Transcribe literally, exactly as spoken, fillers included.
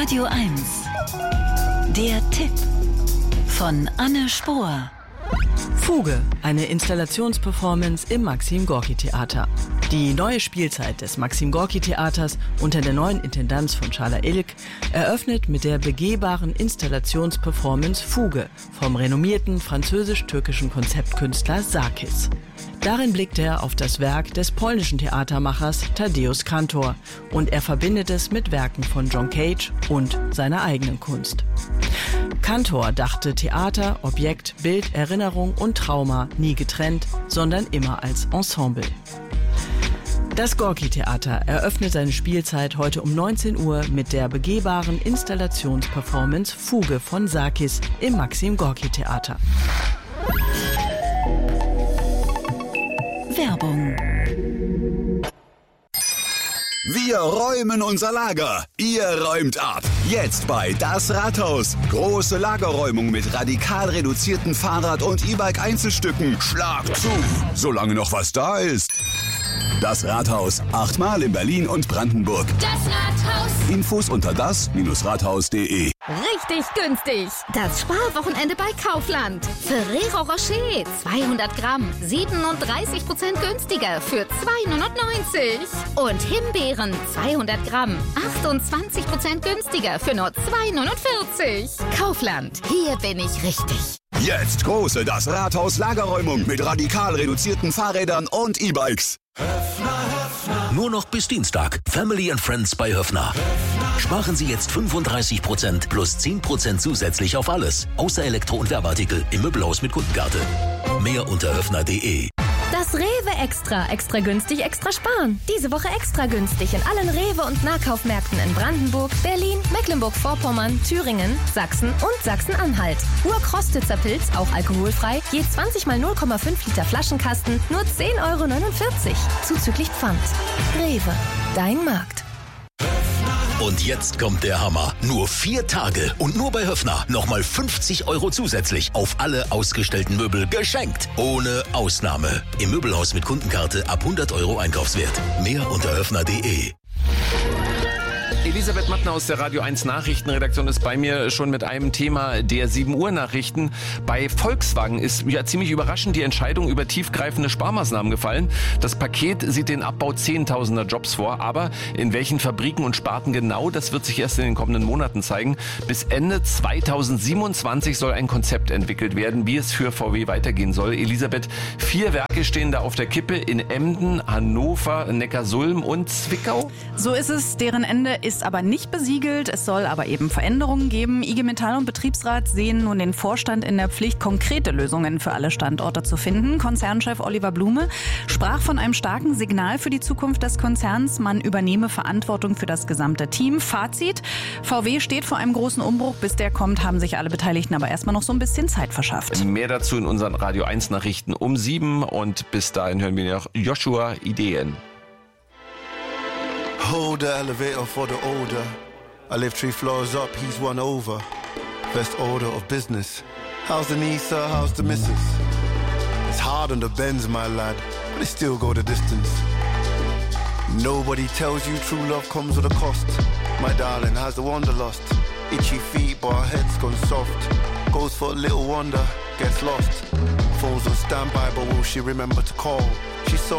Radio eins. Der Tipp von Anne Spohr. Fuge, eine Installationsperformance im Maxim-Gorki-Theater. Die neue Spielzeit des Maxim-Gorki-Theaters unter der neuen Intendanz von Çağla Ilik eröffnet mit der begehbaren Installationsperformance Fuge vom renommierten französisch-türkischen Konzeptkünstler Sarkis. Darin blickt er auf das Werk des polnischen Theatermachers Tadeusz Kantor und er verbindet es mit Werken von John Cage und seiner eigenen Kunst. Kantor dachte Theater, Objekt, Bild, Erinnerung und Trauma nie getrennt, sondern immer als Ensemble. Das Gorki-Theater eröffnet seine Spielzeit heute um neunzehn Uhr mit der begehbaren Installationsperformance Fuge von Sarkis im Maxim-Gorki-Theater. Werbung. Wir räumen unser Lager. Ihr räumt ab. Jetzt bei Das Rathaus. Große Lagerräumung mit radikal reduzierten Fahrrad- und E-Bike-Einzelstücken. Schlag zu, solange noch was da ist. Das Rathaus. Achtmal in Berlin und Brandenburg. Das Rathaus. Infos unter das Rathaus punkt de. Richtig günstig. Das Sparwochenende bei Kaufland. Ferrero Rocher zweihundert Gramm. siebenunddreißig Prozent günstiger für zwei neunundneunzig. Und Himbeeren zweihundert Gramm. achtundzwanzig Prozent günstiger für nur zwei neunundvierzig. Kaufland. Hier bin ich richtig. Jetzt große Das Rathaus Lagerräumung mit radikal reduzierten Fahrrädern und E-Bikes. Nur noch bis Dienstag. Family and Friends bei Höffner. Sparen Sie jetzt fünfunddreißig Prozent plus zehn Prozent zusätzlich auf alles. Außer Elektro- und Werbeartikel im Möbelhaus mit Kundenkarte. Mehr unter höffner punkt de. Das Rewe Extra. Extra günstig, extra sparen. Diese Woche extra günstig in allen Rewe- und Nahkaufmärkten in Brandenburg, Berlin, Mecklenburg-Vorpommern, Thüringen, Sachsen und Sachsen-Anhalt. Urkrostitzer Pilz, auch alkoholfrei, je zwanzig mal null Komma fünf Liter Flaschenkasten, nur zehn Euro neunundvierzig. Zuzüglich Pfand. Rewe, dein Markt. Und jetzt kommt der Hammer. Nur vier Tage und nur bei Höffner nochmal fünfzig Euro zusätzlich auf alle ausgestellten Möbel geschenkt. Ohne Ausnahme. Im Möbelhaus mit Kundenkarte ab hundert Euro Einkaufswert. Mehr unter höffner punkt de. Elisabeth Mattner aus der Radio eins Nachrichtenredaktion ist bei mir schon mit einem Thema der sieben Uhr Nachrichten. Bei Volkswagen ist ja ziemlich überraschend die Entscheidung über tiefgreifende Sparmaßnahmen gefallen. Das Paket sieht den Abbau zehntausender Jobs vor, aber in welchen Fabriken und Sparten genau, das wird sich erst in den kommenden Monaten zeigen. Bis Ende zweitausendsiebenundzwanzig soll ein Konzept entwickelt werden, wie es für V W weitergehen soll. Elisabeth, vier Werke stehen da auf der Kippe in Emden, Hannover, Neckarsulm und Zwickau. So ist es, deren Ende ist aber nicht besiegelt. Es soll aber eben Veränderungen geben. I G Metall und Betriebsrat sehen nun den Vorstand in der Pflicht, konkrete Lösungen für alle Standorte zu finden. Konzernchef Oliver Blume sprach von einem starken Signal für die Zukunft des Konzerns. Man übernehme Verantwortung für das gesamte Team. Fazit: V W steht vor einem großen Umbruch. Bis der kommt, haben sich alle Beteiligten aber erstmal noch so ein bisschen Zeit verschafft. Mehr dazu in unseren Radio eins Nachrichten um sieben und bis dahin hören wir noch Joshua Ideen. Hold the elevator for the older. I live three floors up, he's one over. First order of business. How's the niece, sir? How's the missus? It's hard on the Benz, my lad, but they still go the distance. Nobody tells you true love comes with a cost. My darling, has the wanderlust? Itchy feet, but her head's gone soft. Goes for a little wonder, gets lost. Phone's on standby, but will she remember to call? She's so